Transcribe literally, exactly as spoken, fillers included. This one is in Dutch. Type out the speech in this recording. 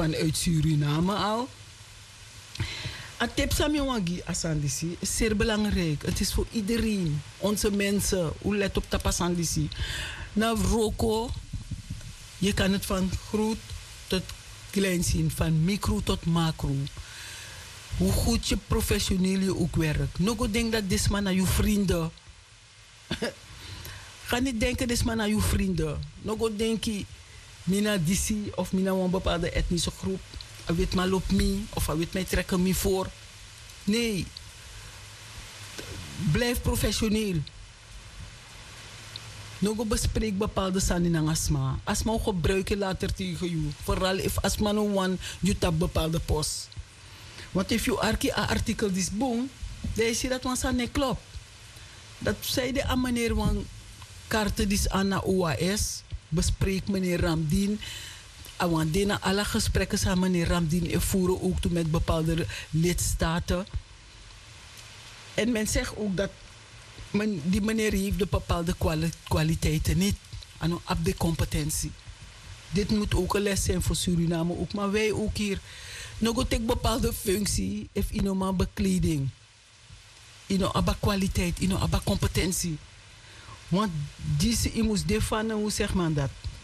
vanuit Suriname al. A tip Samiwangi Asandisi is zeer belangrijk. Het is voor iedereen. Onze mensen, hoe let op tapasandisi. Nou, Roko, je kan het van groot tot klein zien, van micro tot macro. Hoe goed je professioneel je ook werkt. Nog denk dat dit man naar je vrienden. Ga niet denken dit man naar je vrienden. Nog denk je, mina disi of mina een bepaalde etnische groep. Hij weet maar loopt me of hij weet mij trekken me voor. Nee. Blijf professioneel. Nog bespreek bepaalde zaken in asma. Asma ook gebruiken later tegen je. Vooral if asma no one je tap bepaalde post. Want if je arki een artikel is boom, dan is dat want dat klopt. Dat zei de aan meneer van kaarten die aan de O A S. Bespreek meneer Ramdien. Want dena alle gesprekken samen meneer Ramdien voeren ook toe met bepaalde lidstaten. En men zegt ook dat men, die meneer heeft de bepaalde kwali kwaliteiten niet. En op de competentie. Dit moet ook een les zijn voor Suriname ook, maar wij ook hier. Nog een bepaalde functie, heeft iemand bekleding. Ino abba kwaliteit, ino abba competentie. Want deze iemand defanden, hoe zeg man dat?